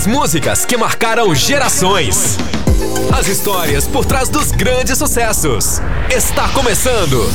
músicas que marcaram gerações. As histórias por trás dos grandes sucessos. Está começando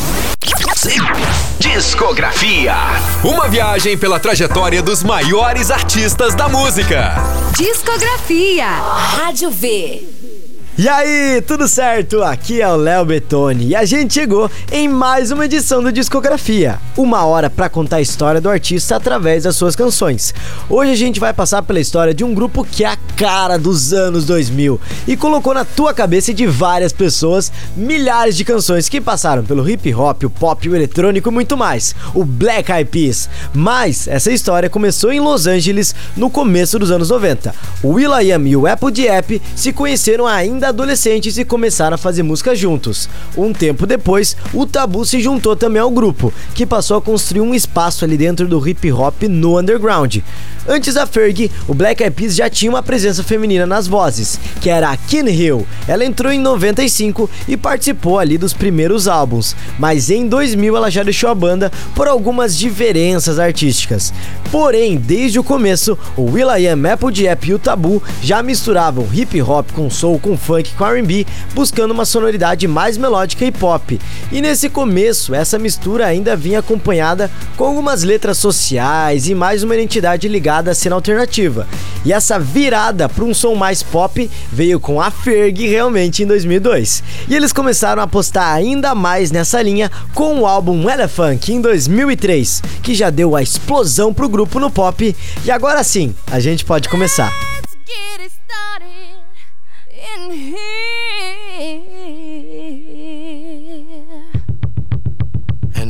Discografia. Uma viagem pela trajetória dos maiores artistas da música. Discografia. Rádio V. E aí, tudo certo? Aqui é o Léo Bettoni e a gente chegou em mais uma edição do Discografia. Uma hora pra contar a história do artista através das suas canções. Hoje a gente vai passar pela história de um grupo que é a cara dos anos 2000 e colocou na tua cabeça e de várias pessoas milhares de canções que passaram pelo hip hop, o pop, o eletrônico e muito mais, o Black Eyed Peas. Mas essa história começou em Los Angeles no começo dos anos 90. O will.i.am e o Apl.de.ap se conheceram ainda adolescentes e começaram a fazer música juntos. Um tempo depois, o Tabu se juntou também ao grupo, que passou a construir um espaço ali dentro do hip hop no underground. Antes da Fergie, o Black Eyed Peas já tinha uma presença feminina nas vozes, que era a Ken Hill. Ela entrou em 95 e participou ali dos primeiros álbuns, mas em 2000 ela já deixou a banda por algumas diferenças artísticas. Porém, desde o começo, o will.i.am, Apl.de.ap e o Tabu já misturavam hip hop com soul, com funk, com R&B, buscando uma sonoridade mais melódica e pop. E nesse começo, essa mistura ainda vinha acompanhada com algumas letras sociais e mais uma identidade ligada à cena alternativa. E essa virada para um som mais pop veio com a Fergie realmente em 2002. E eles começaram a apostar ainda mais nessa linha com o álbum Elephant em 2003, que já deu a explosão pro grupo no pop. E agora sim, a gente pode começar.